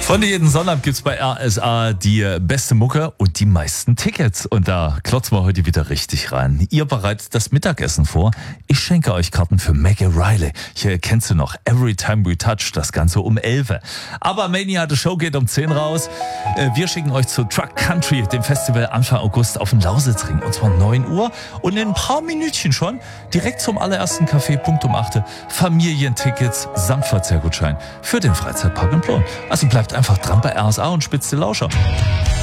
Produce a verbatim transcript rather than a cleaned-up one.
Freunde, jeden Sonntag gibt's bei R S A die beste Mucke und die meisten Tickets. Und da klotzen wir heute wieder richtig rein. Ihr bereitet das Mittagessen vor. Ich schenke euch Karten für Maggie Riley. Hier kennst du noch Every Time We Touch, das Ganze um elf. Aber Mania, die Show geht um zehn raus. Wir schicken euch zu Truck Country, dem Festival Anfang August auf den Lausitzring. Und zwar neun Uhr. Und in ein paar Minütchen schon, direkt zum allerersten Café, Punkt um acht, Familientickets samt Verzehrgutschein für den Freizeitpark in Plon. Also bleibt einfach dran bei R S A und spitzt die Lauscher.